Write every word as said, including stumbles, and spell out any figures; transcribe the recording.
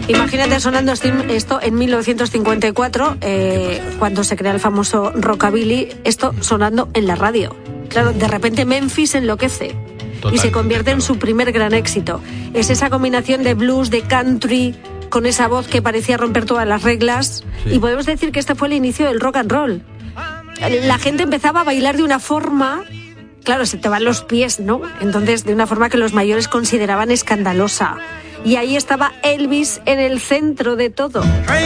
Imagínate sonando esto en mil novecientos cincuenta y cuatro, eh, cuando se crea el famoso rockabilly, esto sonando en la radio. Claro, de repente Memphis enloquece. Totalmente, y se convierte claro. en su primer gran éxito. Es esa combinación de blues, de country, con esa voz que parecía romper todas las reglas. Sí. Y podemos decir que este fue el inicio del rock and roll. La gente empezaba a bailar de una forma... Claro, se te van los pies, ¿no? Entonces, de una forma que los mayores consideraban escandalosa. Y ahí estaba Elvis en el centro de todo.